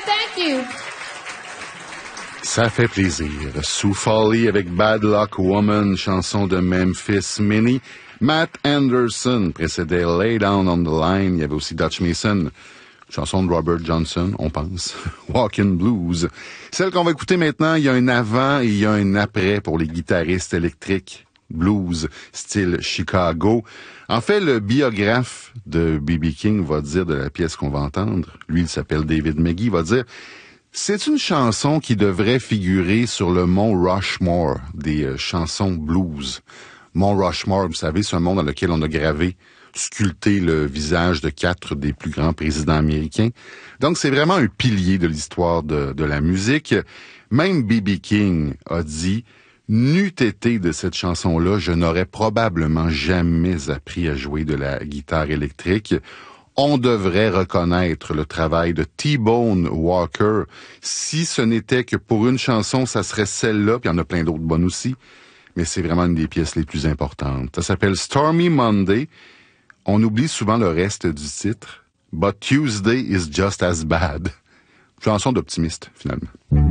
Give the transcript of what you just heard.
thank you. Ça fait plaisir. Sue Foley avec Bad Luck Woman, chanson de Memphis Minnie. Matt Anderson précédait Lay Down on the Line. Il y avait aussi Dutch Mason, chanson de Robert Johnson, on pense. Walkin' Blues. Celle qu'on va écouter maintenant, il y a un avant et il y a un après pour les guitaristes électriques. Blues, style Chicago. En fait, le biographe de B.B. King va dire de la pièce qu'on va entendre, lui, il s'appelle David McGee, va dire « C'est une chanson qui devrait figurer sur le mont Rushmore des chansons blues. » Mont Rushmore, vous savez, c'est un mont dans lequel on a gravé, sculpté le visage de 4 des plus grands présidents américains. Donc, c'est vraiment un pilier de l'histoire de la musique. Même B.B. King a dit « N'eût été de cette chanson-là, je n'aurais probablement jamais appris à jouer de la guitare électrique. » On devrait reconnaître le travail de T-Bone Walker. Si ce n'était que pour une chanson, ça serait celle-là, puis il y en a plein d'autres bonnes aussi. Mais c'est vraiment une des pièces les plus importantes. Ça s'appelle Stormy Monday. On oublie souvent le reste du titre. But Tuesday is just as bad. Chanson d'optimiste, finalement.